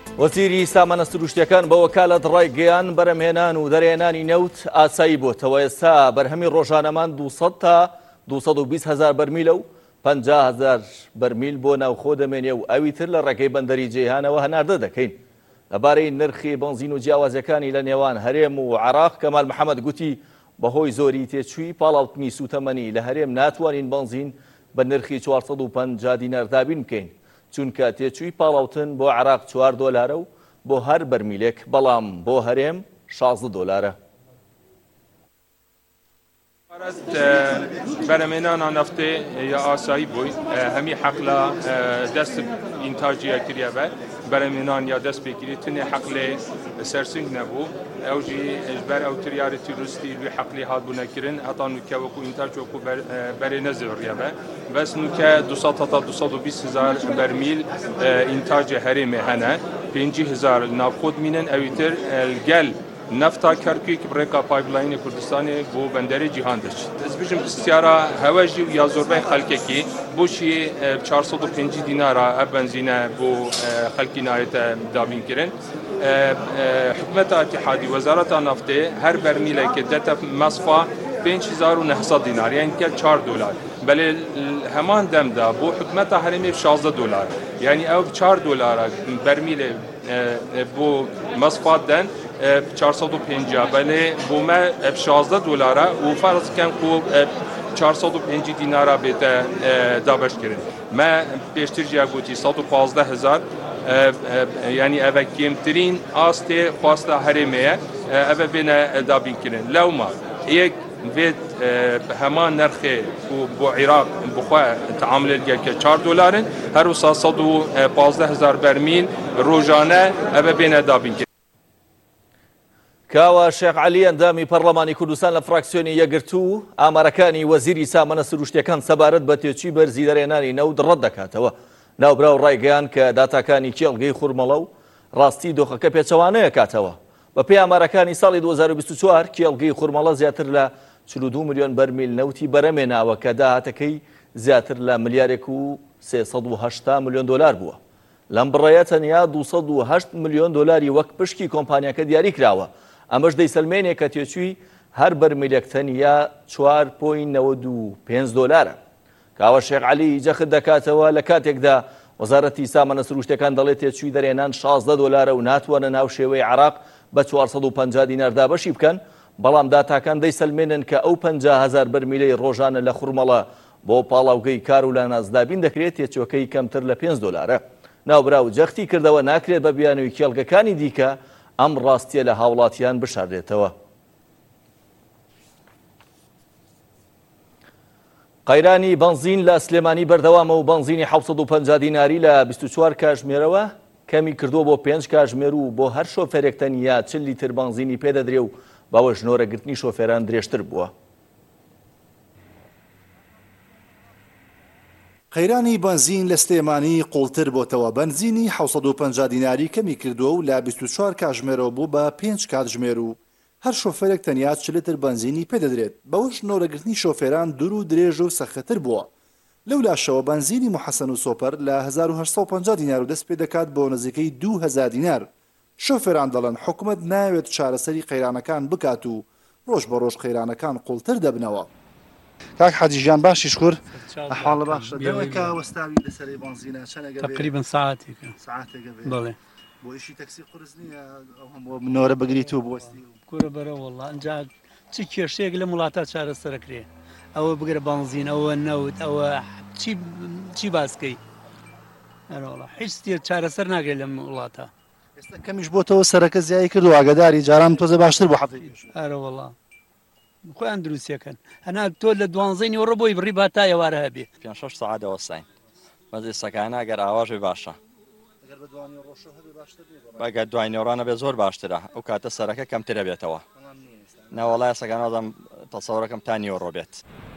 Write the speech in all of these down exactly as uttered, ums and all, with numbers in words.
وەزیری سامانە سروشتیەکان بە وەکالەت ڕایگەیان بەرهەمهێنان و دەرهێنانی نەوت ئاسایی بۆتەوە. ئێستا بەرهەمی ڕۆژانەمان دووسەد تا دووسەد و بیست هەزار بەرمیلە و پەنجا هەزار بەرمیل بۆ ناوخۆ دەمێنێ و ئەوی تر لە ڕێگەی بەندەری جێیهانەوە هەناردە دەکەین. لەبارەی نرخی بنزین و جیاوازەکانی لە نێوان هەرێم و عێراق کەمال محەممەد گوتی بەهۆی زۆری تێچووی پاڵاوتنی سوتەمەنی لە هەرێم ناتوانین بنزین بە نرخی چوارسەد و پەنجا دینار دابین بکەین، چونکە تێچووی پاڵاوتن بۆ عێراق چوار دۆلارە و بۆ هەر بەرمیلێک، بەڵام بۆ هەرێم شازدە دۆلارە. بەرهەمهێنانا نەفتê ya asayî bûy hemî heqla dest întaciya kiriye be berhemhênan ya dest pê kirî tunê heqlê sersing nebû ew jî ji ber ew tiryarê tûristî wî heqlê hatbûne kirin heta nûke wekû întac wekû berê nezêriye be bes nûke دووسەد heta دووسەد و بیست هەزار bermîl întacê herêmê hene pêncî hezar navxwe dimînin ewî tir gel nefta Kerkûk birêka pipelayînê Kurdistanê bû benderê cîhan diç. Ez bijim istiara hewe jî ya zorbey xelkekî boşî çarsed û pêncî dînara ev benzîne bû xelkî nayête dabîn kirin. Hikûmeta Îtihadî Wezareta Neftê her bermîlekê dete mesfa pênc hezar û nehsed dînar yani gel çar dolar. Belê heman demda bû hikûmeta herêmê şazde dolar. Yani ew çar dolara bermîlê bû mesfa den چهارصد و پنجاه بله بومه شازده دلاره و فرض کن کو چهارصد و پنجاه دینارا بیت دابش کردن ما پیشتر جا گویی صد و پانزده هزار یعنی اوه کمترین آسته خواسته هرمیه اوه بین دابین کردن لو ما یک وید همان نرخه بو عراق بخواه تعامل الگل که چهار دلارن هر و صد و پانزده هزار برمیل روزانه اوه بین دابین کردن. کاوە شێخ عەلی ئەندامی پەرلەمانی کوردستان لە فراکسیۆنی یەکگرتوو ئامارەکانی وەزیری سامانە سروشتیەکان سەبارەت بە تێچووی بەرزی دەرهێنانی نەوت ڕەت دەکاتەوە. ناوبراو ڕایگەیان کە داتاکانی کێڵگەی خوڕمەڵە و ڕاستی دۆخەکە پێچەوانەیە کاتەوە. بە پێی ئامارەکانی ساڵی دوو هەزار و بیست و چوار کێڵگەی خوڕمەڵە زیاتر لە چل و دوو ملیۆن بەرمیل نەوتی بەرهەمهێناوە کە داهاتەکەی زیاتر لە ملیارێک و سێسەد و هەشتا ملیۆن دۆلار بووە. لەم بڕێیە تەنیا دووسەد و هەشت ملیۆن دۆلاری وەک پشکی کۆمپانیاکە دیاری کراوە. ئەمەش دەیسەلمێنێ کە تێچووی هەر بەرمیلێک تەنیا چوار پۆین نەوەد و پێنج دۆلارە. کاوە شێخ عەلی جەخت دەکاتەوە لە کاتێکدا وەزارەتی سامانە سروشتیەکان دەڵێت تێچووی دەرهێنان شازدە دۆلارە و ناتوانە ناو شێوەی عێراق بە چوارسەد و پەنجا دینار دابەشی بکەن، بەڵام داتاکان دەیسەلمێنن کە ئەو پەنجا هەزار بەرمیلەی ڕۆژانە لە خوڕمەڵە بۆ پاڵاوگەی کار و لانازدابین دەکرێت تێچووەکەی کەمتر لە پێنج دۆلارە. ناوبراو جەختی کردەوە ناکرێت بە بیانەوەی کێڵگەکانی دیکە ئەم ڕاستیە لە هاوڵاتیان بشاردێتەوە. قەیرانی بنزین لە سلێمانی بەردەوامە و بنزینی حەوت سەد و پەنجا دیناری لە بیست و چوار کاتژمێرەوە کەمی کردووە بۆ پێنج کاتژمێر و بۆ هەر شۆفێرێک تەنیا چل لیتر بنزینی پێدەدرێ و باوە ژنۆرەگرتنی شۆفێران درێژتر بووە. قەیرانی بنزین لە سلێمانی قوڵتر بۆتەوە. بنزینی حەوت سەد و پەنجا دیناری کەمی کردووە و لە بیست و چوار کاتژمێرەوە بوو بە پێنج کاتژمێر و هەر شۆفێرێک تەنیا چل لیتر بنزینی پێدەدرێت. بەوەش ژنۆرەگرتنی شۆفێران دوور و درێژ و سەختتر بووە. لەو لاشەوە بنزینی موحەسەن و سۆپەر لە هەزار و هەشت سەد و پەنجا دینار و دەست پێ دەکات بۆ نزیکەی دوو هەزار دینار. شۆفێران دەڵێن حکوومەت ناوێت چارەسەری قەیرانەکان بکات و ڕۆژ بە ڕۆژ قەیرانەکان قوڵتر دەبنەوە. کاک حەجیجان باشی شکر ئەحواڵە باشە دەوەکە وەستاوی لەسەری بنزینە چەندێک تقریبا ساعتێک ساعتێک بڵێ بۆ ئیشی تەکسی قورس نییە ئەو هەموو منۆرە بگریت و بۆستی کوورە بەرە وەڵڵا ئەنجا چ کێشەیەک لە وڵاتە چارەسەرەکرێ ئەوە بگرە بنزین ئەوە نەوت ئەوە چی باسکەی ئەرەوەڵا هیچ چارەسەر ناگرێت لەم وڵاتە. ئێستا کەمیش بۆتەوە سەرەکە زیای کردو ئاگاداری جاران تۆزە باشتر بۆ حەفەی ئەرەوەڵا خۆیان دروستیەکەن هەنا تۆ لە دوانزەی نیوەڕۆ بۆی بڕی باتای ئێوارە هەبێ پێنج شەش سەعات دەوەستین بەزی سەکانە ئەگەر ئاواژی باشە ئەگەر دوای نێوڕانە بێ زۆر باشترە ئەو کاتە سەرەکە کەمترە بێتەوە ناوەڵای سەکانەدەم تەسەوڕەکەم تا نیوەڕۆ بێت.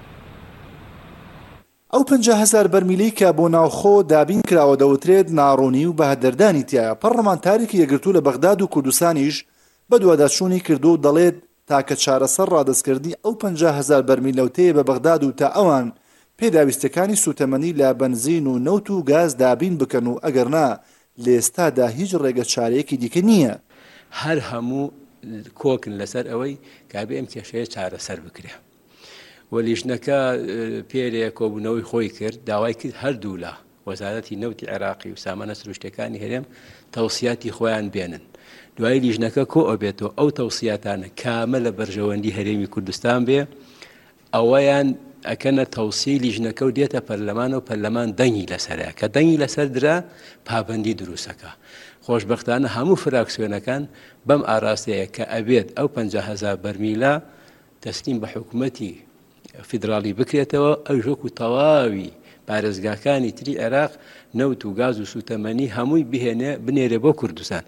ئەو پەنجا هەزار بەرمیلەی کە بۆ ناوخۆ دابین کراوە دەوترێت ناڕوونی و بەهەدەردانی تایە. پەرلەمانتارێکی یەکگرتوو لە بەغداد و کوردستانیش بە دوواداچوونی کردو و دەڵێت تاکە چارەسەر ڕادەستکردنی ئەو پەنجا هەزار بەرمیل نەوتەیە بە بەغداد و تا ئەوان پێداویستەکانی سوتەمەنی لە بەنزین و نەوت و گاز دابین بکەن و ئەگەر نا لە ئێستادا هیچ ڕێگە چارەیەکی دیکە نییە. هەر هەموو کۆکن لەسەر ئەوەی کابێ ئەم کێشەیە چارەسەر بکرێ. و لیژنەکە پێرێ کۆبوونەوەی خۆی کرد داوای کرد هەردوو لە وەزارەتی نەوتی عێراقی و سامانە سروشتەکانی هەرێم تەوسیاتی خۆیان بێنن. دوای لیژنەکە کۆ ئەبێتەوە ئەو تەوسیاتانە کامە لە بەرژەوەندی هەرێمی کوردستان بێ ئەوەیان ئەکەنە تەوسی لیژنەکە و دێتە پەرلەمان و پەرلەمان دەنگی لەسەرە کە دەنگی لەسەر درا پابەندی دروستەکە. خۆشبەختانە هەموو فراکسیۆنەکان بەم ئاراستەیە کە ئەبێت ئەو پەنجا هەزار بەرمیلە تەسلیم بە حکوومەتی فیدراڵی بکرێتەوە ئەو ژۆک و تەواوی پارێزگاکانی تری عێراق نەوت و گاز و سوتەمەنی هەمووی بهێنێ بنێرێ بۆ کوردستان.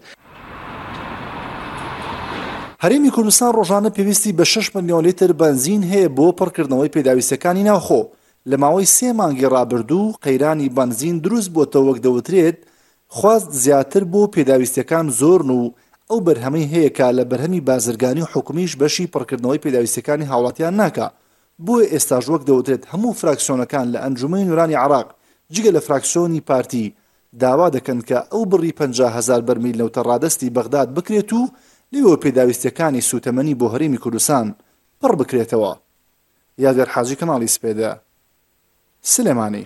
هەرێمی کوردستان ڕۆژانە پێویستی بە شەش ملیۆن لیتر بنزین هەیە بۆ پڕکردنەوەی پێداویستەکانی ناوخۆ. لە ماوەی سێ مانگی ڕابردوو قەیرانی بنزین دروست بۆتەوە وەک دەوترێت خواست زیاتر بۆ پێداویستەکان زۆرن و ئەو بەرهەمەی هەیە کە لە بەرهەمی بازرگانی و حکومیش بەشی پڕکردنەوەی پێداویستەکانی هاوڵاتیان ناکە. بۆیە ئێستاژ وەک دەوترێت هەموو فراکسیۆنەکان لە ئەنجومەی نورانی عێراق جگە لە فراکسیۆنی پارتی داوا دەکەن کە ئەو بڕی پەنجا هەزار بەرمیل نەوتە ڕادەستی بەغداد بکرێت و لێوە پێداویستەکانی سوتەمەنی بۆ هەرێمی کوردستان پڕ بکرێتەوە. یادگار حاجی کەناڵی سپێدە سلێمانی.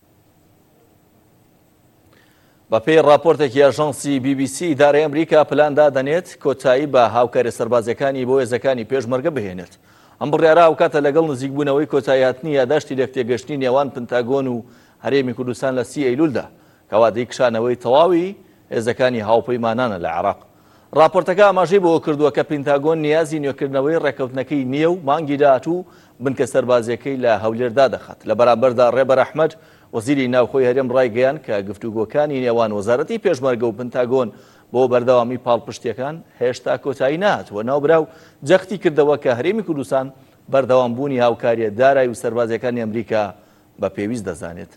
بەپێی راپۆرتێکی ئاژانسی بی بی سی ئیدارەی ئەمریکا پلاندا دەنێت کۆتایی بە هاوکاری سەربازەکانی بۆ هێزەکانی پێشمەرگە بهێنێت. ئەم بڕیارە ئەوکاتە لەگەڵ نزیکبوونەوەی کۆتاییهاتنی یاداشتی لەکتێگەشتنی نێوان پنتاگۆن و هەرێمی کوردستان لە سی ئەیلولدا کەوادەی کشانەوەی تەواوی هێزەکانی هاوپەیمانانە لە عێراق. راپۆرتەکە ئاماژەی بۆ کردووە کە پنتاگۆن نیازی نوێکردنەوەی ڕێکەوتنەکەی نییە و مانگی داهاتوو بنکە سەربازیەکەی لە هەولێردا دەخات. لە بەرامبەردا ڕێبەر ئەحمەد وەزیری ناوخۆی هەرێم ڕایگەیان کە گفتوگۆکانی نێوان وەزارەتی پێشمەرگە و پنتاگۆن بۆ بەردەوامی پاڵپشتیەکان هێشتا کۆتایی نهاتوە. ناوبراو جەختی کردەوە کە هەرێمی کوردستان بەردەوامبوونی هاوکاریە دارایی و سەربازیەکانی ئەمریکا بە پێویست دەزانێت.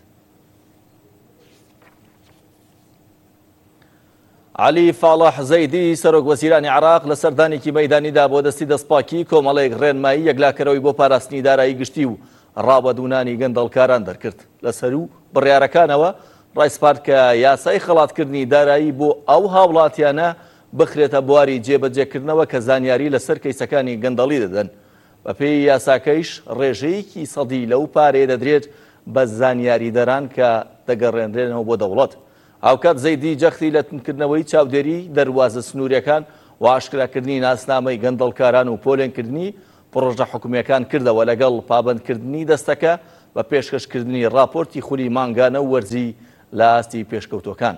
علی فاڵح زەیدی سەرۆک وەزیرانی عێراق لە سەردانێکی مەیدانیدا بۆ دەستی دەستپاکی کۆمەڵەیەک ڕێنمایی یەکلاکەرەوەی بۆ پاراستنی دارایی گشتی و ڕابەدوونانی گەندەڵکاران دەرکرد. لەسەر و بڕیارەکانەوە ڕایسپارت کە یاسای خەڵاتکردنی دارایی بۆ ئەو هاوڵاتیانە بخرێتە بواری جێبەجێکردنەوە کە زانیاری لەسەر کەیسەکانی گەندەڵی دەدەن. بەپێی یاساکەیش ڕێژەیەکی سەدی لەو پارەیە دەدرێت بە زانیاریدەران کە دەگەڕێنرێنەوە بۆ دەوڵەت. ئاوکات زەیدی جەختی لە تونکردنەوەی چاودێری دەروازە سنووریەکان و ئاشکراکردنی ناسنامەی گەندەڵکاران و پۆلێنکردنی پڕۆژە حکومیەکان کردەوە لەگەڵ پابەندکردنی دەستەکە بە پێشکەشکردنی راپۆرتی خولی مانگانە و وەرزی لە ئاستی پێشکەوتوەکان.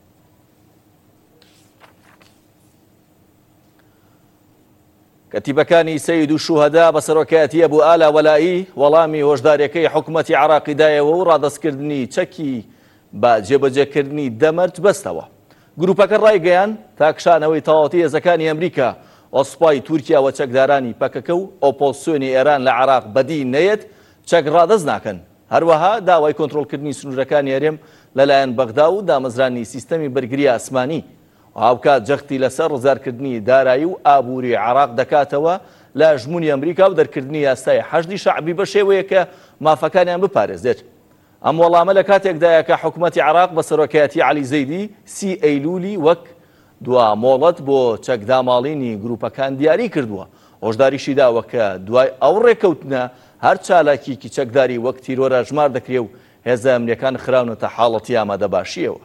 کەتیبەکانی سەید و شوهەدا بە سەرۆکایەتی ئەبوو ئالا وەلایی وەڵامی هۆشداریەکەی حکوومەتی عێراقی دایەوە و ڕادەستکردنی چەکی بە جێبەجێکردنی دەمەرج بەستەوە. گروپەکە ڕایگەیان تاکشانەوەی تەواوەتی هێزەکانی ئەمریکا ئۆسپای تورکیا و چەکدارانی پەکەکە و ئۆپۆزسیۆنی ئێران لە عێراق بەدی نەیەت چەک ڕادەست ناکەن. هەروەها داوای کۆنتڕۆڵکردنی سنوورەکانی هەرێم لەلایەن بەغدا و دامەزرانی سیستەمی بەرگری ئاسمانی هاوکات جەختی لەسەر ڕزارکردنی دارایی و ئابووری عێراق دەکاتەوە لە ژمونی ئەمریکا و دەرکردنی یاسای حەشدی شەعبی بە شێوەیە کە مافەکانیان بپارێزێت. ئەم وەڵامە لە کاتێکدایە کە حکوومەتی عێراق بە سەرۆکایەتی عەلی زەیدی سی ئەیلولی وەک دوا مۆڵەت بۆ چەکداماڵینی گروپەکان دیاری کردووە. هۆشداریشی داوە کە دوای ئەو ڕێکەوتنە هەر چالاکیکی چەکداری وەک تیرۆرە ژمار دەکرێ و هێزە ئەمنیەکان خراونەتە حاڵەتی ئامادەباشیەوە.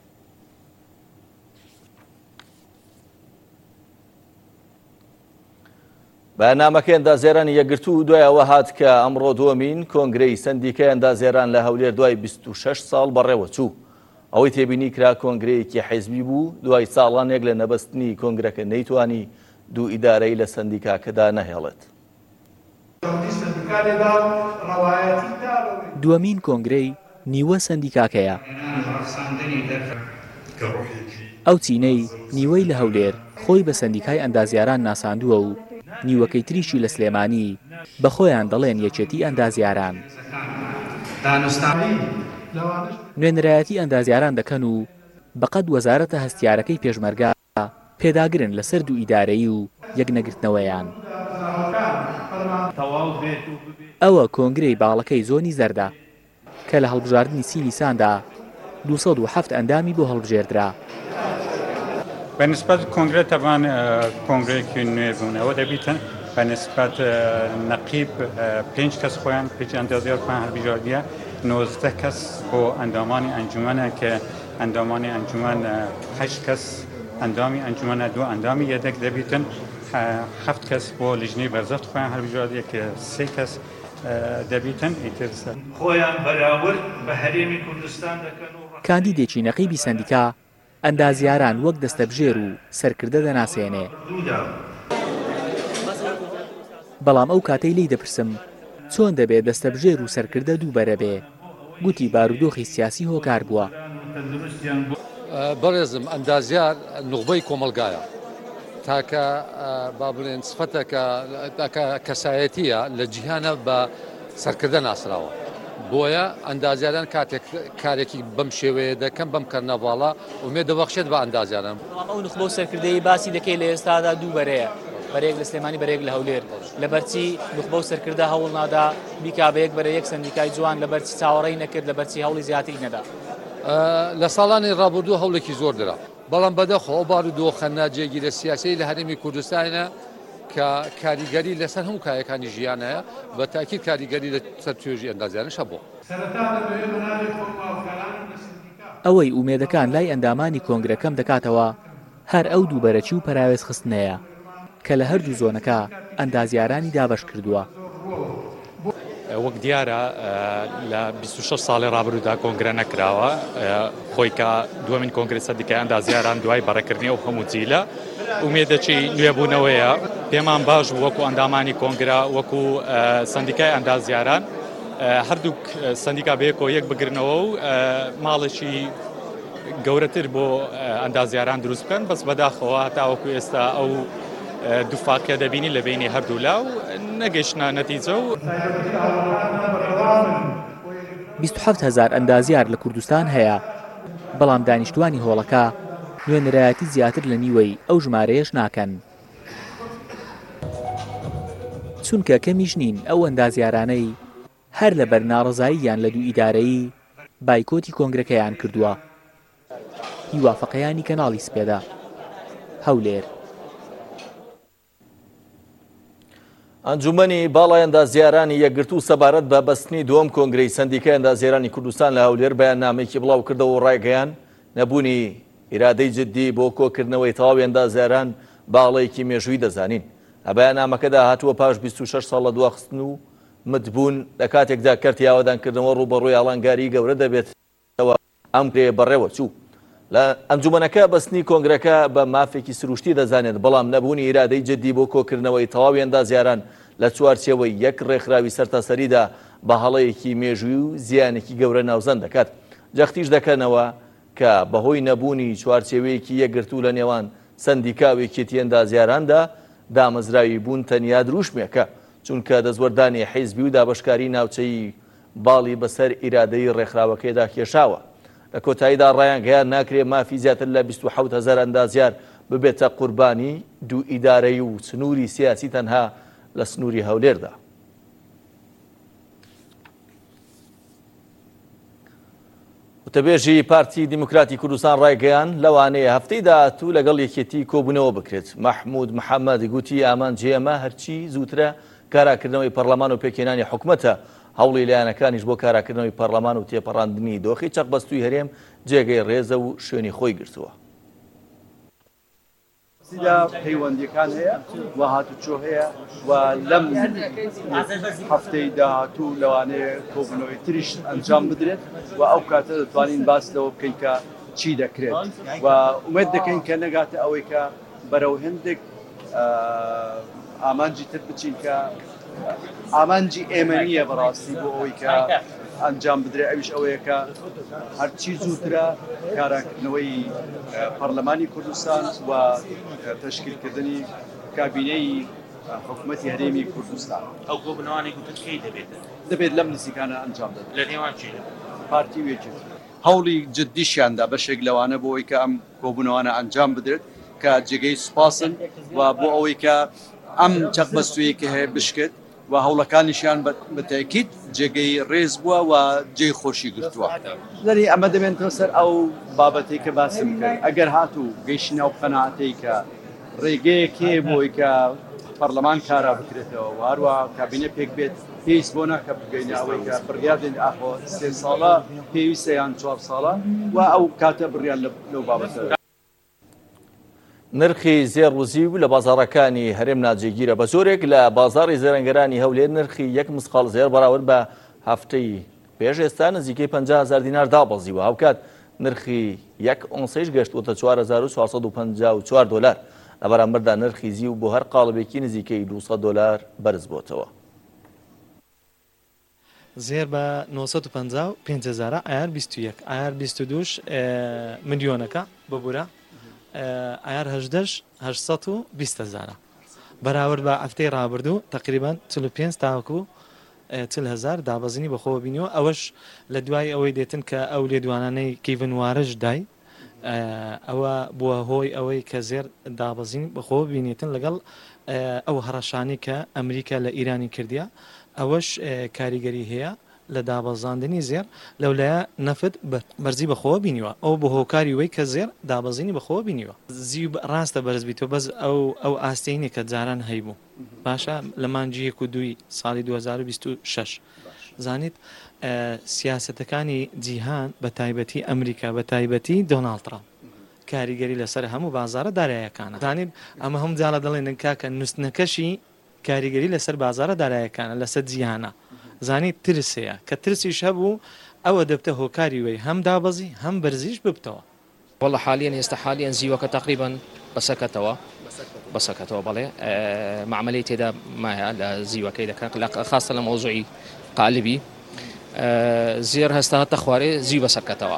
بەیاننامەکەی ئەندازێرانی یەکگرتوو دوایەوە هات کە ئەمڕۆ دووەمین کۆنگرەی سەندیکای ئەندازێران لە هەولێر دوای بیست و شەش ساڵ بەڕێوە چوو. ئەوەی تێبینی کرا کۆنگرەیەکی حیزبی بوو دوای ساڵانێک لە نەبەستنی کۆنگرەکە نەیتوانی دوو ئیدارەی لە سەندیکاکەدا نەهێڵێت. دووەمین کۆنگرەی نیوە سەندیکاکەیە. ئەو چینەی نیوەی لە هەولێر خۆی بە سەندیکای ئەندازیاران ناساندووە و نیوەکەی تریشی لە سلێمانی بە خۆیان دەڵێن یەکێتی ئەندازیاران. نوێنەرایەتی ئەندازیاران دەکەن و بەقەد وەزارەتە هەستیارەکەی پێشمەرگە پێداگرن لەسەر دوو ئیدارەیی و یەکنەگرتنەوەیان. ئەوە کۆنگرەی باڵەکەی زۆنی زەردە کە لە هەڵبژاردننی سی نیساندا دووسەد و هەفت ئەندامی بۆ هەڵبژێردرا. بەنسبەت کۆنگرە تەبان کۆنگرەیەکی نوێ بوونەوە دەبیتن بەنسبەت نەقیب پێنج کەس خۆیان پێچ ئەندازیار خۆیان هەڵبژاردیە نۆزدە کەس بۆ ئەندامانی ئەنجومەنە کە ئەندامانی ئەنجومەن هەشت کەس ئەندامی ئەنجومەنە دوو ئەندامی یەدەک دەبیتن هەفت کەس بۆ لیژنەی بەرزەفت خۆیان هەڵبژاردیە کە سێ کەس دەبیتن ئیترسە خۆیان بەراورد بە هەرێمی کوردستان دەکەن و کاندیدێکی نەقیبی سەندیکا ئەندازیاران وەک دەستەبژێر و سەرکردە دەناسێنێ. بەڵام ئەو کاتەی لی دەپرسم چۆن دەبێت دەستەبژێر و سەرکردە دووبەرە بێ، گوتی بارودۆخی سیاسی هۆکار بووە. بەڕێزم ئەندازیار نوخبەی کۆمەلگایە تاکە با بڵێن سفەتەکە کەسایەتیە لە جیهانە بە سەرکردە ناسراوە. بۆیە ئەندازیاران کاتێک کارێکی بەم شێوەیە دەکەم بەم کەرنەڤاڵە ومێ دەبەخشێت بە ئەندازیاران. بەڵام ئەو نوخبە و سەرکردەی باسی دەکەی لە ئێستادا دووبەرەیە، بەرێک لە سلێمانی بەرێک لە هەولێر، لەبەرچی نوخبە و سەرکردە هەوڵ نادا بیکا بە یەک بەرە یەک سەندیکای جوان لەبەرچی چاوەڕێی نەکرد لەبەرچی هەوڵی زیاتری نەدا. لە ساڵانی ڕابردوو هەوڵێکی زۆر درا، بەڵام بەدەخۆ بارودۆخە ناجێگیرە سیاسی لە هەرێمی کوردستانە کە کاریگەری لەسەر هەموو کایەکانی ژیانەیە بە تاکید کاریگەری لەسەر توێژی ئەندازیارانش هەبوو. ئەوەی ئومێدەکان لای ئەندامانی کۆنگرەکەم دەکاتەوە هەر ئەو دووبەرەچی و پەراوێز خستنەیە کە لە هەردوو زۆنەکە ئەندازیارانی دابەش کردووە. وەک دیارە لە بیست و شەش ساڵی ڕابردوودا کۆنگرە نەکراوە، خۆی کە دووەمین کۆنگرە سەندیکای ئەندازیاران دوای بەڕێکردنی ئەو هەموو جیلە ئومێدەچی نوێبوونەوەیە. پێمان باش وەکو ئەندامانی کۆنگرە وەکو سەندیکای ئەندازیاران هەردووک سەندیکا بەیەکەوە یەک بگرنەوە و ماڵێکی گەورەتر بۆ ئەندازیاران دروست بکەن، بەس بەداخەوە تاوەکو ئێستا ئەو دووفاقیە دەبینی لە بینی هەردوو لاو نەگەیشتە نەتیجە و بیست و هەفت هەزار ئەندازیار لە کوردستان هەیە، بەڵام دانیشتوانی هۆڵەکە نوێنەرایەتی زیاتر لە نیوەی ئەو ژمارەیەش ناکەن. چونکە کەمیش نین ئەو ئەندازیارانەی هەر لە بەرناڕزاییان لە دوو ئیدارەیی بایکۆتی کۆنگرەکەیان کردووە. هیوافەقەیانی کەناڵی سپێدا، هەولێر. ئەنجومەنی باڵای ئەندازیارانی یەکگرتوو سەبارەت بە بەستنی دووەم کۆنگرەی سەندیکای ئەندازیارانی کوردستان لە هەولێر بەیاننامەیەکی بڵاو کردەوە و ڕایگەیان نەبوونی ئیرادەی جددی بۆ کۆکردنەوەی تەواوی ئەندازیاران باڵەیەکی مێژووی دەزانین. ئە بەیاننامەکەدا هاتووە پاش بیست و شەش ساڵ لە دواخستن و متبوون لە کاتێکدا کەرتی یاوەدانکردنەوە ڕوبەڕووی ئاڵنگاری گەورە دەبێتەوە ئەم کرێ بەڕێوە چوو. لە ئەنجومەنەکە بەستنی کۆنگرەکە بە مافێکی سروشتی دەزانێت، بەڵام نەبوونی ئیرادەی جددی بۆ کۆکردنەوەی تەواوی ئەندازیاران لە چوارچێوەی یەک ڕێکخراوی سەرتاسەریدا بە هەڵەیەکی مێژووی و زیانێکی گەورە ناوزەند دەکات. جەختیش دەکەنەوە کە بەهۆی نەبوونی چوارچێوەیەکی یەکگرتوو لە نێوان سەندیکاوێکێتی ئەندازیاراندا دامەزراوی بوون تەنیا دروشمێکە، چونکە دەزوەردانی حیزبی و دابەشکاری ناوچەی باڵی بەسەر ئیرادەی ڕێکخراوەکەیدا کێشاوە. لە کۆتاییدا ڕایان گەیان ناکرێت مافی زیاتر لە بیست و حەوت هەزار ئەندازیار ببێتە قوربانی دوو ئیدارەی و سنووری سیاسی تەنها لە سنووری هەولێردا. وتەبێژی پارتی دیموکراتی کوردستان ڕایگەیان لەوانەیە هەفتەی داهاتوو لەگەڵ یەکێتی کۆبوونەوە بکرێت. مەحموود محەممەد گوتی ئامانجی ئەمە هەرچی زووترە کاراکردنەوەی پەرلەمان و پێکێنانی حکوومەتە، هەوڵی لایەنەکانیش بۆ کاراکردنەوەی پەرلەمان و تێپەڕاندنی دۆخی چەقبەستووی هەرێم جێگەی ڕێزە و شوێنی خۆی گرتووە. پەیوەندیەکان هەیە و هاتوچۆ هەیە و لەم هەفتەی داهاتوو لەوانەیە کۆبوونەوەی تریش ئەنجام بدرێت و ئەو کاتە دەتوانین باس لەوە بکەین کە چی دەکرێت و ئومێد دەکەین کە نەگاتە ئەوەی کە بەرەو هەندێک ئامانجی تر بچین کە ئامانجی ئێمە نییە بەڕاستی بۆ ئەوەی کە ئەنجام بدرێت. ئەویش ئەوەیە کە هەرچی زووترە کاراکردنەوەی پەرلەمانی کوردستان و تەشکیلکردنی کابینەی حکوومەتی هەرێمی کوردستان. ئەو کۆبوونەوانی گوتت کەی دەبێت؟ دەبێت لەم نزیکانە ئەنجام دەدرێت. لە نێوان چی پارتی وێکێت هەوڵی جددیشیاندا بەشێک لەوانە بۆ ئەوەی کە ئەم کۆبوونەوانە ئەنجام بدرێت کە جێگەی سوپاسن و بۆ ئەوەی کە ئەم چەقبەستوویی کە هەیە بشکێت و هەوڵەکانیشیان بە تاکید جێگەی ڕێز بووە و جێی خۆشی گرتووە لەری ئەمە دەبێنەوە سەر ئەو بابەتەی کە باسم کرد ئەگەر هاتوو گەیشتنە ئەو قەناعەتەی کە ڕێگەیەکێ بۆی کە پەرلەمان کارا بکرێتەوە و هەروە کابینە پێک بێت پێویست بۆ ناکە بگەینە ئەوەی کە بڕیار دێن ئاخۆ سێ ساڵە پێویستە یان چوار ساڵە و ئەو کاتە بڕیار لەو بابەتە. نرخی زێڕوزی و لە بازاڕەکانی هەرێم ناجێگیرە بە زۆرێک لە بازاڕی زێرەنگەرانی هەولێر نرخی یەک مسقال زێر بەراورد بە هەفتەی پێش ئێستا نزیکەی پەنجا هەزار دینار دابەزیوە هەوکات نرخی یەک ئۆنسەیش گەشتوتە چوار هەزار و چوارسەد و پەنجا و چوار دۆلار لە بەرامبەردا نرخی زی و بۆ هەر قاڵبێکی نزیکەی دووسەد دۆلار بەرز بۆتەوە. زێر بە نۆسەد و پەنجا و پێنج هەزار ئایار بیست و یەک ئایار بیست و دووش ملیۆنەکە ببوورە ئایار هەژدەش هەشسەد و بیست هەزارە بەراورد بە هەفتەی ڕابردوو تقریبان چل و پێنج تاوەکو چل هەزار دابەزینی بەخۆوە بینیەوە ئەوەش لە دوای ئەوەی دێتن کە ئەو لێدوانانەی کیڤنوارەش دای ئەوە بووە هۆی ئەوەی کە زێر دابەزین بەخۆوە بینێتن لەگەڵ ئەو هەڕەشانی کە ئەمریکا لە ئیرانی کردیا ئەوەش کاریگەری هەیە لە دابەزاندنی زێر لەولایە نەفت بەرزی بەخۆوە بینیوە ئەو بە هۆکاری وەی کە زێر دابەزینی بەخۆوە بینیوە زی ڕاستە بەرز بیتەوە بەس ئەو ئەو ئاستەینێ کە جاران هەیبوو باشە لە مانجی یەک و دووی ساڵی دوو هەزار و بیست و شەش زانیت سیاسەتەکانی جیهان بە تایبەتی ئەمریکا بە تایبەتی دۆناڵد ترامپ کاریگەری لەسەر هەموو بازارە داراییەکانە زانیت ئەمە هەموو جاڵە دەڵێن کاکە نووسنەکەشی کاریگەری لەسەر بازارە داراییەکانە لەسەر جیهانە زانیت ترس هەیە کە ترسیش هەبوو ئەوە دەبتە هۆکاری وەی هەم دابەزی هەم بەرزیش ببتەوە. والله حاليا ئێستا حاليا زیوەکە تقریبا بەسەکەتەوە بەسەکەتەوە بەڵێ معاملەی تێدا مایە لە زیوەکەی دەکات خاصە لە مۆزوعی قالبی زێر هەستا هەتە خوارێ زی بەسەکەتەوە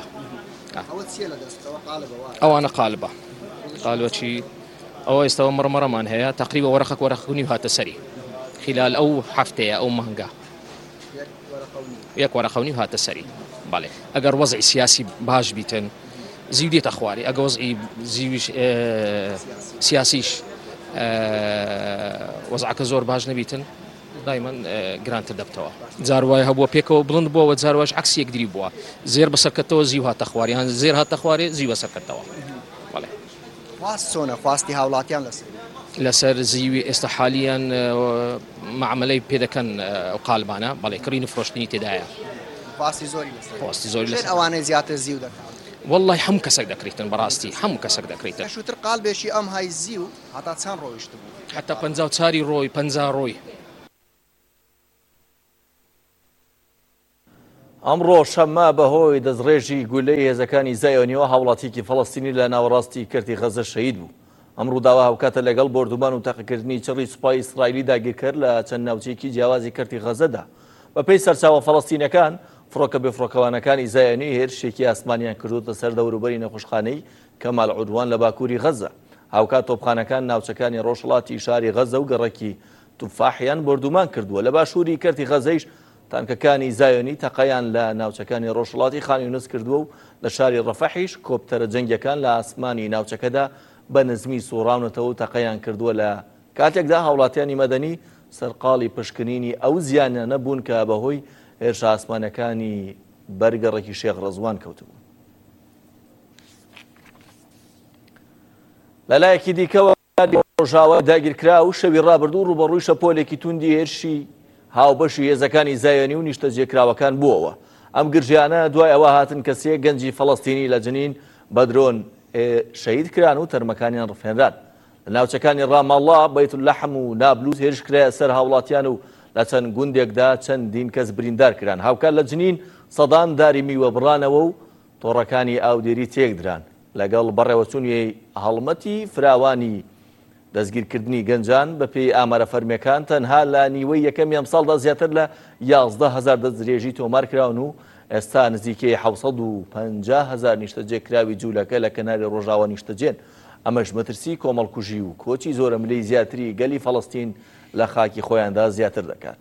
ئەوانە قالبە قالوەچی ئەوە ئێستاوە مڕمەڕەمان هەیە تقریبا وەرەخەک وەرەخونی هاتە سەری خلال ئەو هەفتەیە ئەو مەنگە یەک وەرەخەونی هاتە سەری بەڵێ ئەگەر وەزعی سیاسی باش بیتن زیو دێتە خواری ئەگە وەزعی زیویش سیاسیش وەزعەکە زۆر باش نەبیتن دایمەن گرانتر دەبتەوە جار وایە هەبووە پێکەوە بڵند بووەوە جارواش عکسی یەکدری بووە زێر بەسەرکەتەوە زیو هاتە خواری هەن زێر هاتە خوارێ زیو بەسەرکەتەوە بەڵێ خواست چۆنە خواستی هاوڵاتیان لەسەر لەسەر زیوی ئێستا حالیان معاملەی پێدەکەن ئەو قالبانە بەڵێ کڕین فرۆشتنی تێدایە خواستی زۆری خواستی زۆری لەسەر ئەوانەی زیاتر زیو دەکەن والله هەموو کەسێک دەکریتن بەڕاستی هەموو کەسێک دەکریتن شوتر قالبێکی ئەم های زیو هەتا چەند ڕۆیشت بوو حتا پەنجا و چاری ڕۆی پەنجا ڕۆی ئەمڕۆ شەممە بەهۆی دەستڕێژی گولەی هێزەکانی زایۆنیەوە هاوڵاتیکی فەڵەستینی لە ناوەڕاستی کردی غەزە شەهید بوو ئەمڕۆ داوا هەوکاتە لەگەڵ بردومان و تاقیکردنی چڕی سوپای ئیسرائیلی داگیرکرد لە چەند ناوچەیەکی جیاوازی کردی غەزەدا بەپێی سەرچاوە فەڵەستینەکان فڕۆکە بێفڕۆکەوانەکانی زایۆنی هێرشێکی ئاسمانیان کردوتە سەر دەوروبەری نەخۆشخانەی کەمال عودوان لە باکووری غەزە هاوکات تۆپخانەکان ناوچەکانی ڕۆژهەڵاتی شاری غەزە و گەڕەکی توفاحیان بردومان کردووە لە باشووری کردی غەزەیش تانکەکانی زایۆنی تەقەیان لە ناوچەکانی ڕۆژهەڵاتی خانی یونس کردووە و لە شاری ڕەفەحیش کۆپتەرە جەنگیەکان لە ئاسمانی ناوچەکەدا بە نزمی سوڕاونەتەوە و تەقەیان کردووە لە کاتێکدا هاوڵاتیانی مەدەنی سەرقاڵی پشکنینی ئەو زیانە نەبوون کە بەهۆی هێرشە ئاسمانەکانی بەرگەڕێکی شێخ ڕەزوان کەوتبوون. لەلایەکی دیکەوە ڕۆژاوە داگیرکرا و شەوی ڕابردوو ڕوبەڕووی شەپۆلێکی توندی هێرشی هاوبەشی هێزەکانی زایۆنی و نیشتە جێکراوەکان بووەوە ئەم گرژیانە دوای ئەوە هاتن کە سێ گەنجی فەڵەستینی لە جنین بە درۆن شەهید کران و تەرمەکانیان ڕفێنران لە ناوچەکانی ڕامەڵڵا بەیتولەحم و نابلوس هێرش کرایە سەر هاوڵاتیان و لە چەند گوندێکدا چەندین کەس بریندار کران هاوکات لە جنین سەدان داری میوە بڕانەوە و تۆڕەکانی ئاودێری تێک دران لەگەڵ بەڕێوەچوونی هەڵمەتی فراوانی دەستگیرکردنی گەنجان بە پێی ئامارە فەرمیەکان تەنها لە نیوەی یەکەم یام ساڵدا زیاتر لە یازدە هەزار دەستدرێژی تۆمار کراون و ئێستا نزیکەی حەوسەد و پەنجا هەزار نیشتەجێکراوی جوولەکە لە کەناری ڕۆژاوە نیشتەجێن ئەمەش مەترسی کۆمەڵکوژی و کۆچی زۆرە ملەی زیاتری گەلی فەڵەستین لە خاکی خۆیاندا زیاتر دەکات.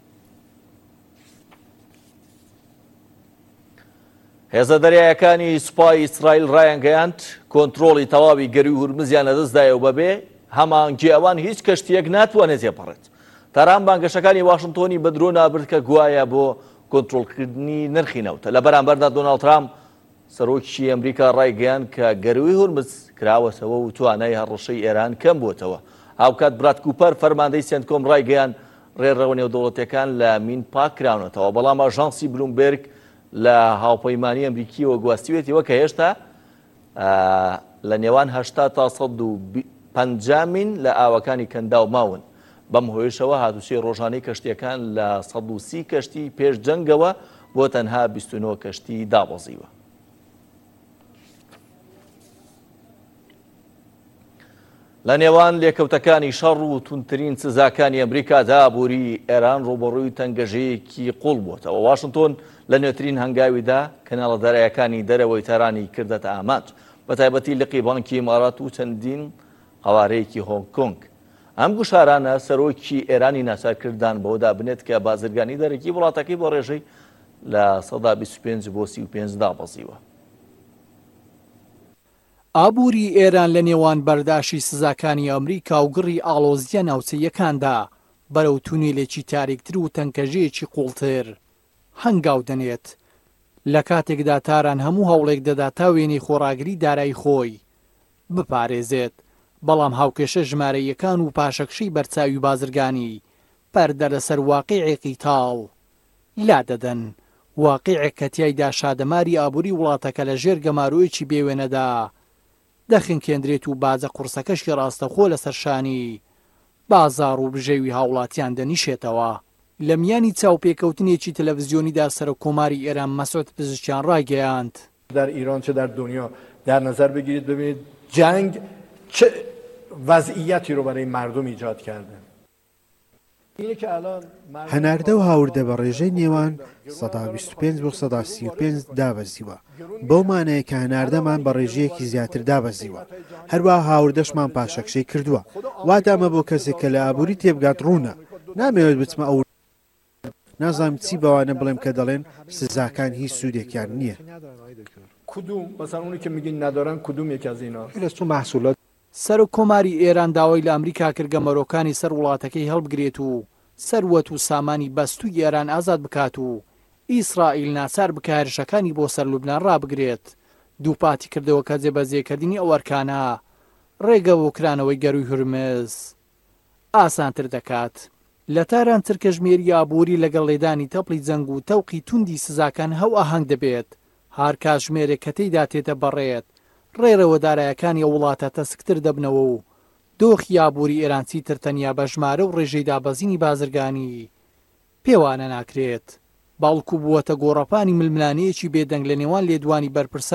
هێزە دەریایەکانی سوپای ئیسرائیل ڕایانگەیاند کۆنتڕۆڵی تەواوی گەری و هورمزیان لەدەستدایەوە بەبێ هەمانگی ئەوان هیچ کەشتیەک ناتوانێت تێپەڕێت تاران بانگەشەکانی واشنتۆنی بە درۆ نابرد کە گوایە بۆ کۆنتڕۆڵکردنی نرخی نەوتە. لە بەرامبەردا دۆناڵد ترامپ سەرۆکی ئەمریکا ڕایگەیان کە گەروی هورمز کراوەتەوە و توانای هەڕەشەی ئێران کەم بووتەوە. هاوکات براد کوپەر فەرماندەی سێنتکۆم ڕایگەیان ڕێڕەوە نێودەوڵەتیەکان لە مین پاک کراونەتەوە، بەڵام ئاژانسی بلومبێرگ لە هاوپەیمانی ئەمریکیەوە گواستیوێتیوە کە هێشتا لە نێوان هەشتا تا سەد و پەنجامین لە ئاوەکانی کەنداو ماون. بەم هۆیشەوە هاتوچەی ڕۆژانەی کەشتیەکان لە سەد و سی کەشتی پێش جەنگەوە بۆ تەنها بیست و نۆ کەشتی دابەزیوە. لە نێوان لێکەوتەکانی شەڕ و تونترین سزاکانی ئەمریکادا بووری ئێران ڕوبەڕووی تەنگەژەیەکی قوڵ بووتەوە. واشنتۆن لە نوێترین هەنگاویدا کەناڵە دەرایەکانی دەرەوەی تەرانی کردەتە ئاماج، بەتایبەتی لقی بانکی ئیمارات و چەندین قەوارەیەکی هۆنگ کۆنگ. ئەم گوشارانە سەرۆکی ئێرانی ناچارکردان بەوەدا بنێت کە بازرگانی دەرەکی وڵاتەکەی بۆ ڕێژەی لە سەدا بیست و پێنج بۆ سی و پێنج دابەزیوە. ئابووری ئێران لە نێوان بەرداشی سزاکانی ئەمریکا و گڕی ئاڵۆزیە ناوچەیەکاندا بەرەو تونێلێکی تاریکتر و تەنکەژەیەکی قوڵتر هەنگاو دەنێت. لە کاتێکدا تاران هەموو هەوڵێک دەدا تا وێنەی خۆڕاگری دارایی خۆی بپارێزێت، بەڵام هاوکێشە ژمارەیەکان و پاشەکشەی بەرچاوی بازرگانی پەردە لەسەر واقیعێکی تاڵ لا دەدەن، واقیعێک کە تیایدا شادەماری ئابووری وڵاتەکە لە ژێر گەمارۆیەکی بێوێنەدا دەخنکێندرێت و بازە قورسەکەشی ڕاستەخۆ لەسەر شانی بازاڕ و بژێوی هاوڵاتیان دەنیشێتەوە. لە میانی چاوپێکەوتنێکی تەلەڤیزیۆنیدا سەرۆکۆماری ئێران مەسعود پزیشکیان ڕایگەیاند در ایران چه در دنیا در نظر بگیرید ببینید جنگ چه وضعیتی رو برای مردم ایجاد کرده. هەناردە و هاوردە بە ڕێژەی نێوان سەدا بیست و پێنج بۆ سەدا سی و پێنج دابەزیوە، بەو مانەیە کە هەناردەمان بە ڕێژەیەکی زیاتر دابەزیوە، هەروە هاوردەشمان پاشەکشەی کردووە. وادامە بۆ کەسێک کە لە ئابووری تێبگات ڕوونە، نامەوێت بچمە ئەو نازانم چی بەوانە بڵێم کە دەڵێن سزاکان هیچ سوودێکیان نییە. کدوم مثلا اونی که میگین ندارن کدوم یک از اینا؟ محصولات سەرۆکۆماری ئێران داوای لە ئەمریکا کرد گەمەرۆکانی سەر وڵاتەکەی هەڵبگرێت و سەروەت و سامانی بەستووی ئێران ئازاد بکات و ئیسرائیل ناچار بکە هێرشەکانی بۆ سەر لوبنان ڕابگرێت. دووپاتی کردەوە کە جێبەجێکردنی ئەو ئەرکانە ڕێگە بۆ کرانەوەی گەروی هورمز ئاسانتر دەکات. لە تاران چرکەژمێری ئابووری لەگەڵ لێدانی تەپڵی جەنگ و تەوقی توندی سزاکان هەو ئاهەنگ دەبێت، هەر کاتژمێرێک کە تێیدا تێتە بەڕێت ڕێرەوە دارایەکانی ئەو وڵاتە تەسکتر دەبنەوە و دۆخی ئابووری ئێرانسی تر تەنیا بە ژمارە و ڕێژەی دابەزینی بازرگانی پێوانە ناکرێت، باڵکو بووەتە گۆڕەپانی ململانەیەکی بێدەنگ لە نێوان لێدوانی بەرپرسان